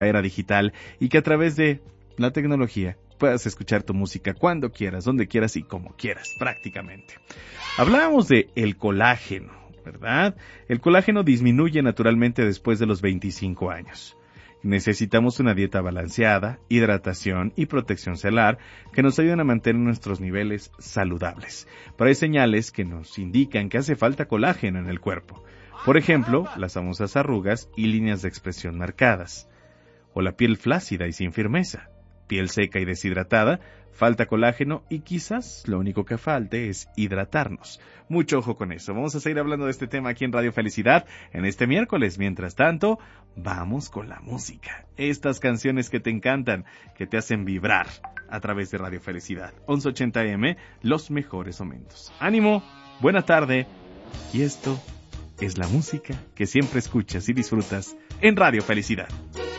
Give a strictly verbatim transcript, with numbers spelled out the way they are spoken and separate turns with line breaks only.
era digital y que a través de la tecnología puedas escuchar tu música cuando quieras, donde quieras y como quieras, prácticamente. Hablábamos de el colágeno, ¿verdad? El colágeno disminuye naturalmente después de los veinticinco años. Necesitamos una dieta balanceada, hidratación y protección celular que nos ayuden a mantener nuestros niveles saludables. Pero hay señales que nos indican que hace falta colágeno en el cuerpo. Por ejemplo, las famosas arrugas y líneas de expresión marcadas. O la piel flácida y sin firmeza. Piel seca y deshidratada, falta colágeno y quizás lo único que falte es hidratarnos. Mucho ojo con eso. Vamos a seguir hablando de este tema aquí en Radio Felicidad en este miércoles. Mientras tanto, vamos con la música. Estas canciones que te encantan, que te hacen vibrar a través de Radio Felicidad. once ochenta A M, los mejores momentos. Ánimo, buena tarde. Y esto es la música que siempre escuchas y disfrutas en Radio Felicidad.